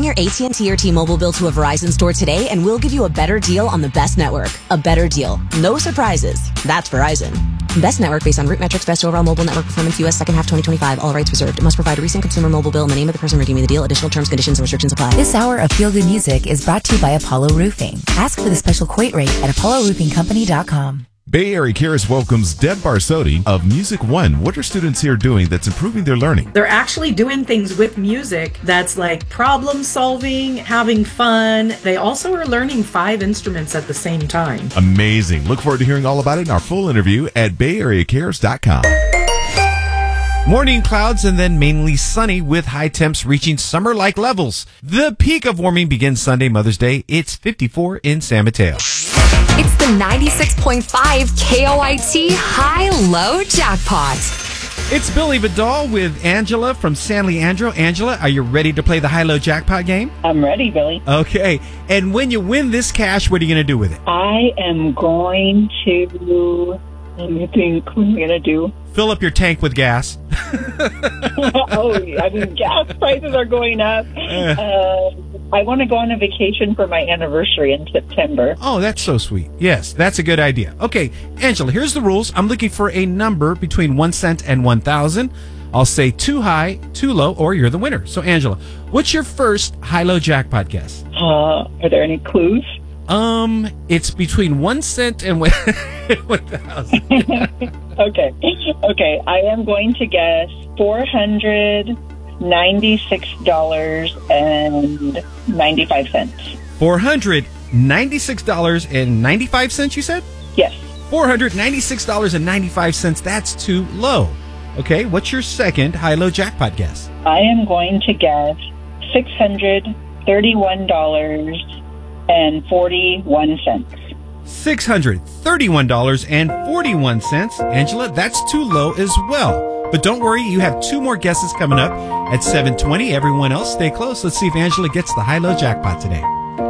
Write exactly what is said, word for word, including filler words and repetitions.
your A T and T or T-Mobile bill to a Verizon store today and we'll give you a better deal on the best network. A better deal. No surprises. That's Verizon. Best network based on root metrics, best overall mobile network performance, U S second half twenty twenty-five. All rights reserved. It must provide a recent consumer mobile bill and the name of the person redeeming the deal. Additional terms, conditions, and restrictions apply. This hour of Feel Good Music is brought to you by Apollo Roofing. Ask for the special quote rate at apollo roofing company dot com. Bay Area Cares welcomes Deb Barsotti of Music One. What are students here doing that's improving their learning? They're actually doing things with music that's like problem solving, having fun. They also are learning five instruments at the same time. Amazing. Look forward to hearing all about it in our full interview at bay area cares dot com. Morning clouds and then mainly sunny with high temps reaching summer-like levels. The peak of warming begins Sunday, Mother's Day. It's fifty-four in San Mateo. It's the ninety-six point five K O I T High-Low Jackpot. It's Billy Vidal with Angela from San Leandro. Angela, are you ready to play the High-Low Jackpot game? I'm ready, Billy. Okay. And when you win this cash, what are you going to do with it? I am going to... Let me think. What am I going to do? Fill up your tank with gas. oh, I mean, gas prices are going up. Uh, I want to go on a vacation for my anniversary in September. Oh, that's so sweet. Yes, that's a good idea. Okay, Angela, here's the rules. I'm looking for a number between one cent and one thousand. I'll say too high, too low, or you're the winner. So, Angela, what's your first high-low jackpot guess? Uh, are there any clues? Um, it's between one cent and one thousand. Okay. Okay. I am going to guess four hundred ninety-six dollars and ninety-five cents. four hundred ninety-six dollars and ninety-five cents, you said? Yes. four hundred ninety-six dollars and ninety-five cents. That's too low. Okay. What's your second high-low jackpot guess? I am going to guess six hundred thirty-one dollars and forty-one cents. six hundred thirty-one dollars and forty-one cents. Angela, that's too low as well. But don't worry, you have two more guesses coming up at seven twenty. Everyone else, stay close. Let's see if Angela gets the high-low jackpot today.